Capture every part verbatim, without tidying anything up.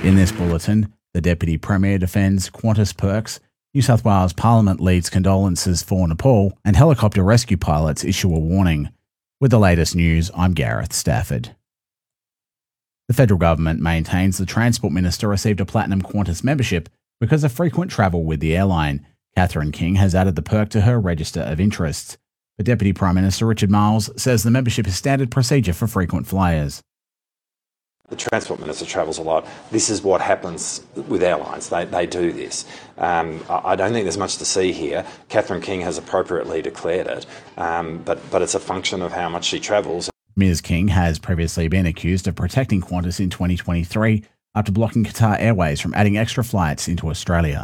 In this bulletin, the Deputy Premier defends Qantas perks, New South Wales Parliament leads condolences for Nepal, and helicopter rescue pilots issue a warning. With the latest news, I'm Gareth Stafford. The federal government maintains the Transport Minister received a Platinum Qantas membership because of frequent travel with the airline. Catherine King has added the perk to her register of interests. But Deputy Prime Minister Richard Marles says the membership is standard procedure for frequent flyers. The Transport Minister travels a lot. This is what happens with airlines. They, they do this. Um, I don't think there's much to see here. Catherine King has appropriately declared it, um, but, but it's a function of how much she travels. Miz King has previously been accused of protecting Qantas in twenty twenty-three after blocking Qatar Airways from adding extra flights into Australia.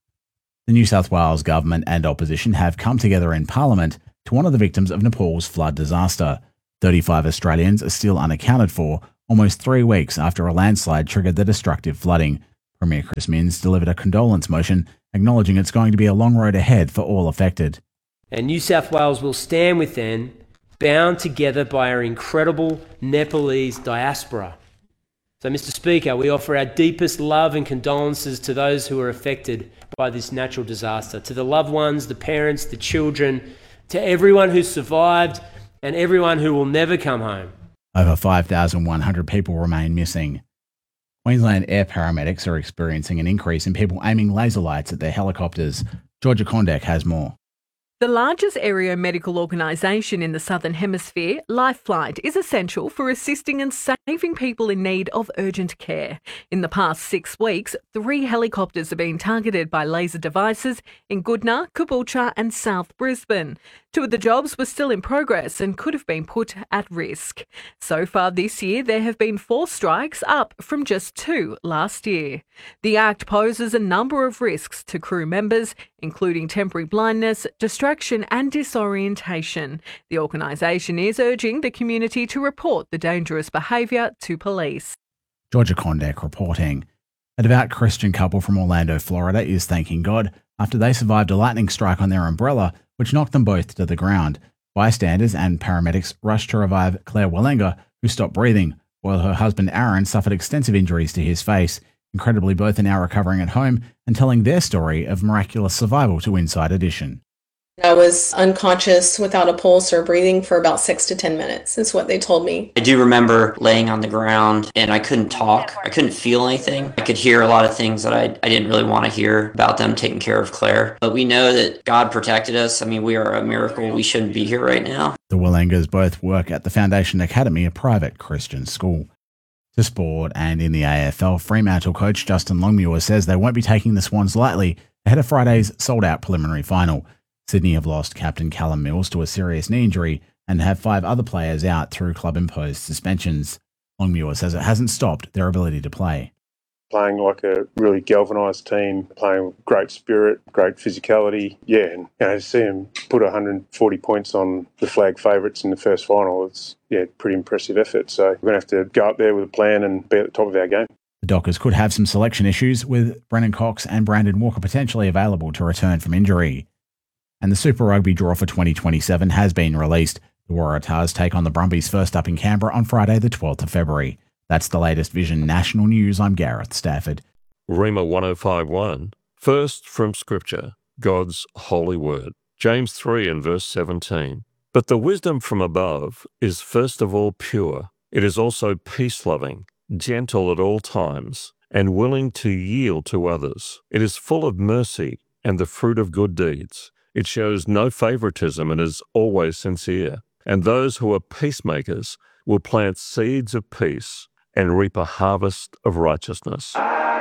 The New South Wales government and opposition have come together in Parliament to honour the victims of Nepal's flood disaster. thirty-five Australians are still unaccounted for, almost three weeks after a landslide triggered the destructive flooding. Premier Chris Minns delivered a condolence motion, acknowledging it's going to be a long road ahead for all affected. And New South Wales will stand with them, bound together by our incredible Nepalese diaspora. So, Mister Speaker, we offer our deepest love and condolences to those who are affected by this natural disaster, to the loved ones, the parents, the children, to everyone who survived and everyone who will never come home. Over five thousand one hundred people remain missing. Queensland air paramedics are experiencing an increase in people aiming laser lights at their helicopters. Georgia Condek has more. The largest aerial medical organisation in the Southern Hemisphere, Lifeflight, is essential for assisting and saving people in need of urgent care. In the past six weeks, three helicopters have been targeted by laser devices in Goodna, Caboolture and South Brisbane. Two of the jobs were still in progress and could have been put at risk. So far this year, there have been four strikes, up from just two last year. The act poses a number of risks to crew members, including temporary blindness, distraction and disorientation. The organisation is urging the community to report the dangerous behaviour to police. Georgia Condek reporting. A devout Christian couple from Orlando, Florida is thanking God after they survived a lightning strike on their umbrella, which knocked them both to the ground. Bystanders and paramedics rushed to revive Claire Wallenga, who stopped breathing, while her husband Aaron suffered extensive injuries to his face. Incredibly, both are now recovering at home and telling their story of miraculous survival to Inside Edition. I was unconscious without a pulse or breathing for about six to ten minutes, is what they told me. I do remember laying on the ground and I couldn't talk. I couldn't feel anything. I could hear a lot of things that I, I didn't really want to hear about them taking care of Claire. But we know that God protected us. I mean, we are a miracle. We shouldn't be here right now. The Wallengas both work at the Foundation Academy, a private Christian school. To sport, and in the A F L, Fremantle coach Justin Longmuir says they won't be taking the Swans lightly ahead of Friday's sold-out preliminary final. Sydney have lost captain Callum Mills to a serious knee injury and have five other players out through club-imposed suspensions. Longmuir says it hasn't stopped their ability to play. Playing like a really galvanised team, playing with great spirit, great physicality. Yeah, and you know, to see them put one hundred forty points on the flag favourites in the first final, it's yeah, pretty impressive effort. So we're going to have to go up there with a plan and be at the top of our game. The Dockers could have some selection issues, with Brennan Cox and Brandon Walker potentially available to return from injury. And the Super Rugby draw for twenty twenty-seven has been released. The Waratahs take on the Brumbies first up in Canberra on Friday the twelfth of February. That's the latest Vision National News. I'm Gareth Stafford. Rhema one oh five one. First from Scripture, God's holy word. James three and verse seventeen. But the wisdom from above is first of all pure. It is also peace-loving, gentle at all times, and willing to yield to others. It is full of mercy and the fruit of good deeds. It shows no favoritism and is always sincere. And those who are peacemakers will plant seeds of peace and reap a harvest of righteousness.